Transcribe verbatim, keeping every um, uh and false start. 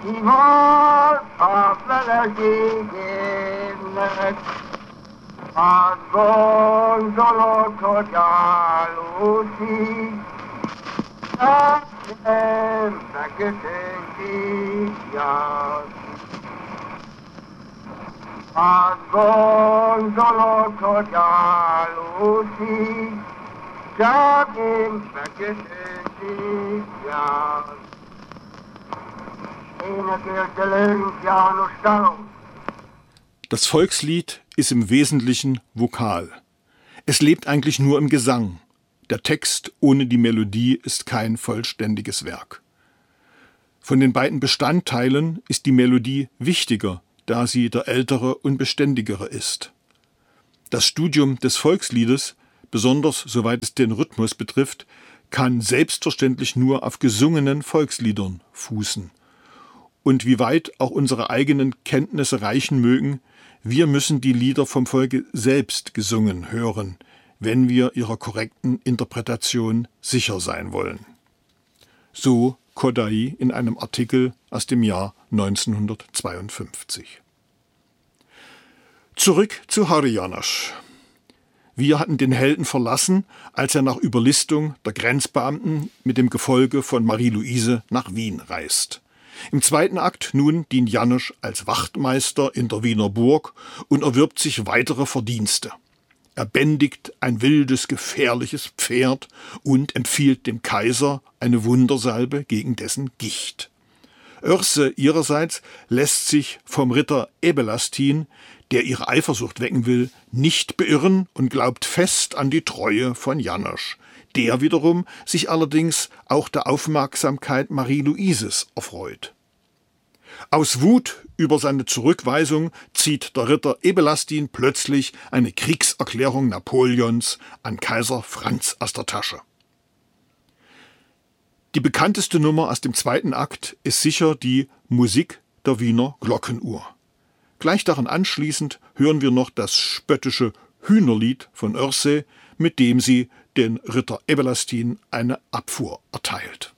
die Wort auf meiner gegeben, a gondolo tojalusi, a sempre che senti a gondolo tojalusi, a sempre che senti Das Volkslied ist im Wesentlichen vokal. Es lebt eigentlich nur im Gesang. Der Text ohne die Melodie ist kein vollständiges Werk. Von den beiden Bestandteilen ist die Melodie wichtiger, da sie der ältere und beständigere ist. Das Studium des Volksliedes, besonders soweit es den Rhythmus betrifft, kann selbstverständlich nur auf gesungenen Volksliedern fußen. Und wie weit auch unsere eigenen Kenntnisse reichen mögen, wir müssen die Lieder vom Volke selbst gesungen hören, wenn wir ihrer korrekten Interpretation sicher sein wollen. So Kodály in einem Artikel aus dem Jahr neunzehnhundertzweiundfünfzig. Zurück zu Harry János. Wir hatten den Helden verlassen, als er nach Überlistung der Grenzbeamten mit dem Gefolge von Marie-Louise nach Wien reist. Im zweiten Akt nun dient János als Wachtmeister in der Wiener Burg und erwirbt sich weitere Verdienste. Er bändigt ein wildes, gefährliches Pferd und empfiehlt dem Kaiser eine Wundersalbe gegen dessen Gicht. Oerse ihrerseits lässt sich vom Ritter Ebelastin, der ihre Eifersucht wecken will, nicht beirren und glaubt fest an die Treue von János. Der wiederum sich allerdings auch der Aufmerksamkeit Marie-Louises erfreut. Aus Wut über seine Zurückweisung zieht der Ritter Ebelastin plötzlich eine Kriegserklärung Napoleons an Kaiser Franz aus der Tasche. Die bekannteste Nummer aus dem zweiten Akt ist sicher die Musik der Wiener Glockenuhr. Gleich daran anschließend hören wir noch das spöttische Hühnerlied von Oerse, mit dem sie den Ritter Ebelastin eine Abfuhr erteilt.